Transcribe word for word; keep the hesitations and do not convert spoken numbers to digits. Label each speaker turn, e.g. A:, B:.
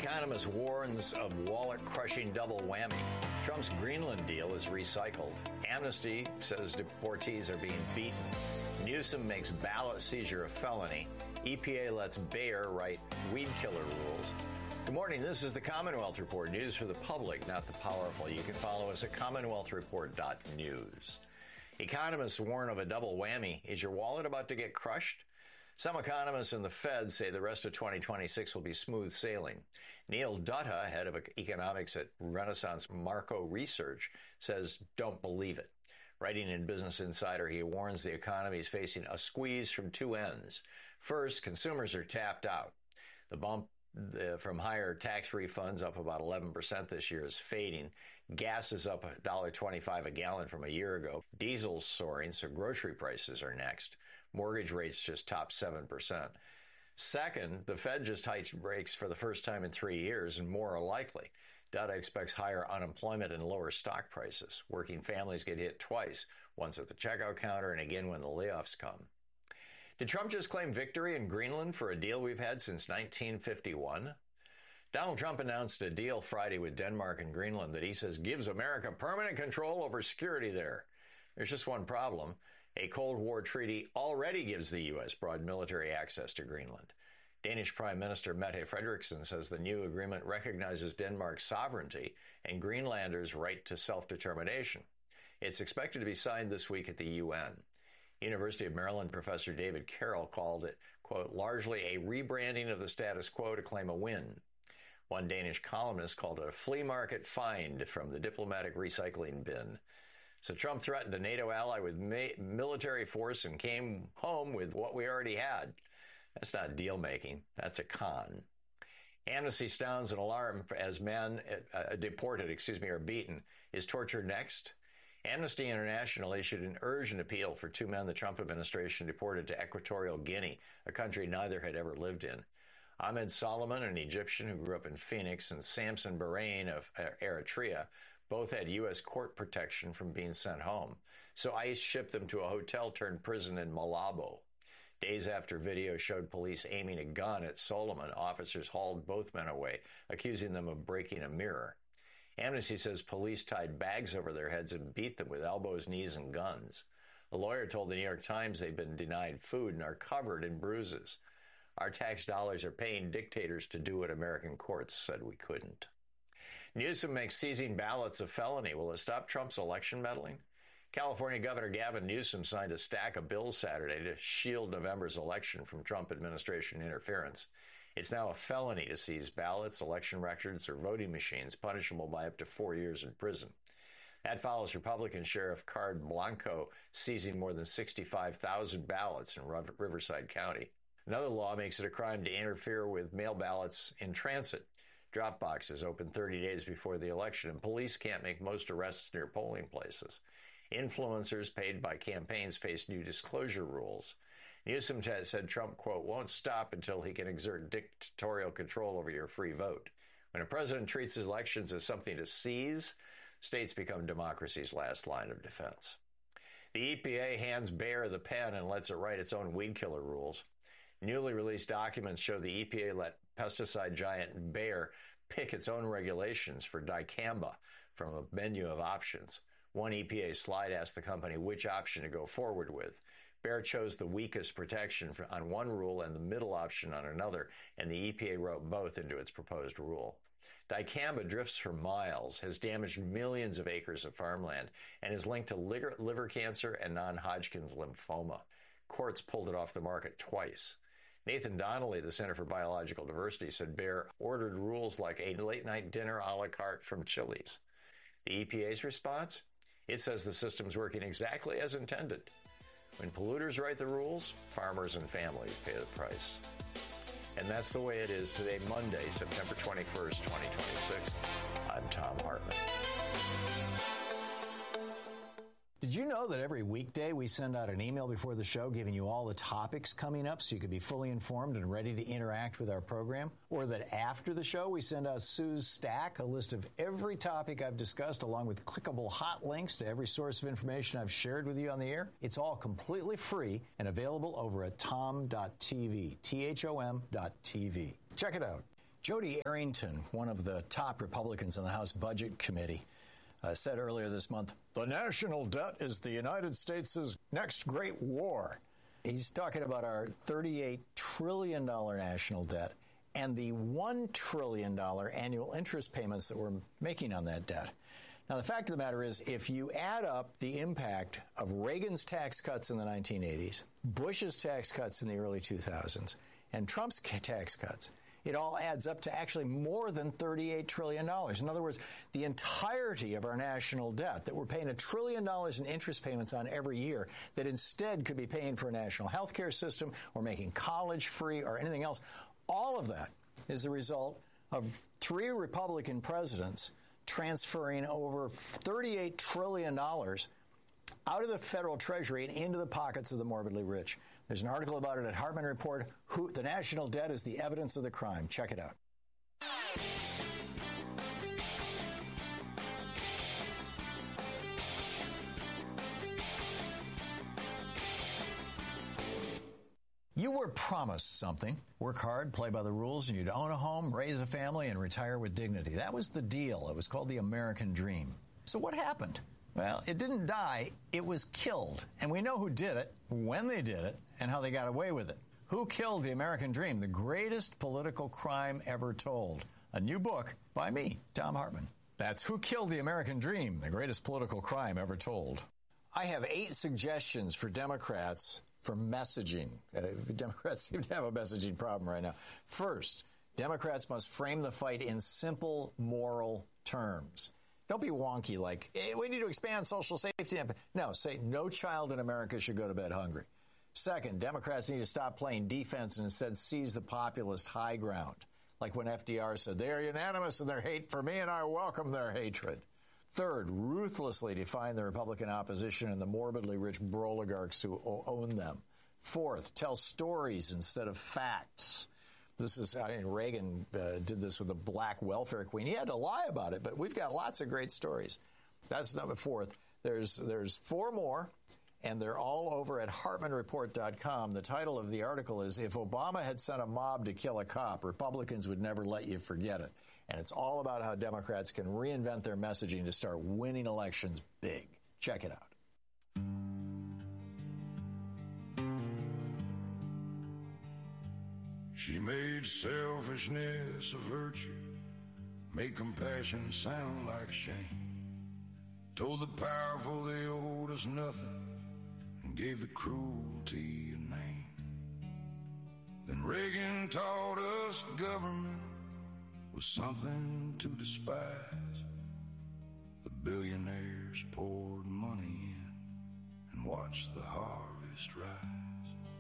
A: Economist warns of wallet-crushing double whammy. Trump's Greenland deal is recycled. Amnesty says deportees are being beaten. Newsom makes ballot seizure a felony. E P A lets Bayer write weed killer rules. Good morning. This is the Commonwealth Report, news for the public, not the powerful. You can follow us at commonwealth report dot news. Economists warn of a double whammy. Is your wallet about to get crushed? Some economists and the Fed say the rest of twenty twenty-six will be smooth sailing. Neil Dutta, head of economics at Renaissance Marco Research, says don't believe it. Writing in Business Insider, he warns the economy is facing a squeeze from two ends. First, consumers are tapped out. The bump The, from higher tax refunds, up about eleven percent this year, is fading. Gas is up one dollar twenty-five a gallon from a year ago. Diesel's soaring, so grocery prices are next. Mortgage rates just topped seven percent. Second, the Fed just hiked rates for the first time in three years, and more are likely. Data expects higher unemployment and lower stock prices. Working families get hit twice, once at the checkout counter and again when the layoffs come. Did Trump just claim victory in Greenland for a deal we've had since nineteen fifty-one? Donald Trump announced a deal Friday with Denmark and Greenland that he says gives America permanent control over security there. There's just one problem. A Cold War treaty already gives the U S broad military access to Greenland. Danish Prime Minister Mette Frederiksen says the new agreement recognizes Denmark's sovereignty and Greenlanders' right to self-determination. It's expected to be signed this week at the U N. University of Maryland professor David Carroll called it, quote, largely a rebranding of the status quo to claim a win. One Danish columnist called it a flea market find from the diplomatic recycling bin. So Trump threatened a NATO ally with ma- military force and came home with what we already had. That's not deal making. That's a con. Amnesty sounds an alarm as men uh, deported, excuse me, are beaten. Is torture next? Amnesty International issued an urgent appeal for two men the Trump administration deported to Equatorial Guinea, a country neither had ever lived in. Ahmed Solomon, an Egyptian who grew up in Phoenix, and Samson Bahrain of Eritrea both had U S court protection from being sent home. So ICE shipped them to a hotel-turned-prison in Malabo. Days after video showed police aiming a gun at Solomon, officers hauled both men away, accusing them of breaking a mirror. Amnesty says police tied bags over their heads and beat them with elbows, knees, and guns. A lawyer told the New York Times they've been denied food and are covered in bruises. Our tax dollars are paying dictators to do what American courts said we couldn't. Newsom makes seizing ballots a felony. Will it stop Trump's election meddling? California Governor Gavin Newsom signed a stack of bills Saturday to shield November's election from Trump administration interference. It's now a felony to seize ballots, election records, or voting machines, punishable by up to four years in prison. That follows Republican Sheriff Card Blanco seizing more than sixty-five thousand ballots in Riverside County. Another law makes it a crime to interfere with mail ballots in transit. Drop boxes open thirty days before the election, and police can't make most arrests near polling places. Influencers paid by campaigns face new disclosure rules. Newsom said Trump, quote, won't stop until he can exert dictatorial control over your free vote. When a president treats his elections as something to seize, states become democracy's last line of defense. The E P A hands Bayer the pen and lets it write its own weed killer rules. Newly released documents show the E P A let pesticide giant Bayer pick its own regulations for dicamba from a menu of options. One E P A slide asked the company which option to go forward with. Bayer chose the weakest protection on one rule and the middle option on another, and the E P A wrote both into its proposed rule. Dicamba drifts for miles, has damaged millions of acres of farmland, and is linked to liver, liver cancer and non-Hodgkin's lymphoma. Courts pulled it off the market twice. Nathan Donnelly, the Center for Biological Diversity, said Bayer ordered rules like a late-night dinner a la carte from Chili's. The E P A's response? It says the system's working exactly as intended. When polluters write the rules, farmers and families pay the price. And that's the way it is today, Monday, September twenty-first, twenty twenty-six. I'm Thom Hartmann. Did you know that every weekday we send out an email before the show giving you all the topics coming up so you can be fully informed and ready to interact with our program? Or that after the show we send out Sue's Stack, a list of every topic I've discussed along with clickable hot links to every source of information I've shared with you on the air? It's all completely free and available over at thom dot t v, T H O M dot T V. Check it out.
B: Jody Arrington, one of the top Republicans on the House Budget Committee, uh, said earlier this month, the national debt is the United States' next great war. He's talking about our thirty-eight trillion dollars national debt and the one trillion dollars annual interest payments that we're making on that debt. Now, the fact of the matter is, if you add up the impact of Reagan's tax cuts in the nineteen eighties, Bush's tax cuts in the early two thousands, and Trump's tax cuts, it all adds up to actually more than thirty-eight trillion dollars. In other words, the entirety of our national debt that we're paying a trillion dollars in interest payments on every year that instead could be paying for a national health care system or making college free or anything else, all of that is the result of three Republican presidents transferring over thirty-eight trillion dollars out of the federal treasury and into the pockets of the morbidly rich. There's an article about it at Hartman Report. Who, the national debt is the evidence of the crime. Check it out. You were promised something. Work hard, play by the rules, and you'd own a home, raise a family, and retire with dignity. That was the deal. It was called the American Dream. So what happened? Well, it didn't die. It was killed. And we know who did it, when they did it, and how they got away with it. Who killed the American Dream? The greatest political crime ever told. A new book by me, Thom Hartmann. That's Who Killed the American Dream, the greatest political crime ever told. I have eight suggestions for Democrats for messaging. Uh, Democrats seem to have a messaging problem right now. First, Democrats must frame the fight in simple moral terms. Don't be wonky like, hey, we need to expand social safety net. No, say no child in America should go to bed hungry. Second, Democrats need to stop playing defense and instead seize the populist high ground. Like when F D R said, they are unanimous in their hate for me and I welcome their hatred. Third, ruthlessly define the Republican opposition and the morbidly rich oligarchs who own them. Fourth, tell stories instead of facts. This is, I mean, Reagan uh, did this with the black welfare queen. He had to lie about it, but we've got lots of great stories. That's number fourth. There's there's four more, and they're all over at Hartman Report dot com. The title of the article is, If Obama Had Sent a Mob to Kill a Cop, Republicans Would Never Let You Forget It. And it's all about how Democrats can reinvent their messaging to start winning elections big. Check it out.
C: She made selfishness a virtue, made compassion sound like shame, told the powerful they owed us nothing, and gave the cruelty a name. Then Reagan taught us government was something to despise. The billionaires poured money in and watched the harvest rise.